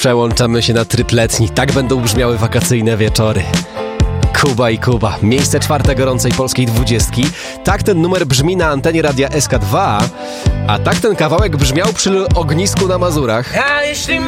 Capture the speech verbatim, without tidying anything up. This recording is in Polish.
Przełączamy się na tryb letni. Tak będą brzmiały wakacyjne wieczory. Kuba i Kuba. Miejsce czwarte gorącej polskiej dwudziestki. Tak ten numer brzmi na antenie radia S K dwa, a tak ten kawałek brzmiał przy ognisku na Mazurach. A jeśli